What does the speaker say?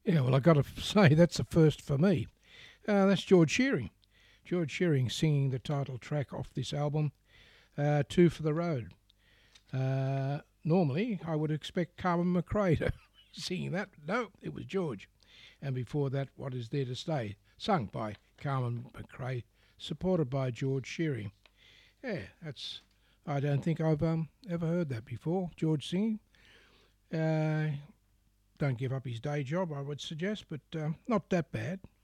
Yeah, well, I got to say that's a first for me. That's George Shearing. George Shearing singing the title track off this album, Two for the Road. Normally, I would expect Carmen McRae to singing that. No, it was George. And before that, What Is There to Stay, sung by Carmen McRae, supported by George Shearing. Yeah, that's. I don't think I've ever heard that before. George singing. Uh, don't give up his day job, I would suggest, but not that bad.